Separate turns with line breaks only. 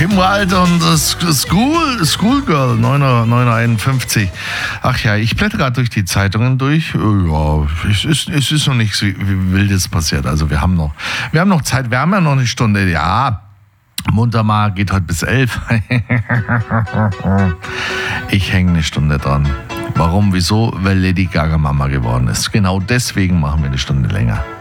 Kim Wilde und das Schoolgirl, 9:51. Ach ja, ich blätter gerade durch die Zeitungen durch. Ja, es ist noch nichts Wildes passiert. Also wir haben noch Zeit, wir haben ja noch eine Stunde. Ja, Muntermar geht heute bis 11. Ich hänge eine Stunde dran. Warum, wieso? Weil Lady Gaga Mama geworden ist. Genau deswegen machen wir eine Stunde länger.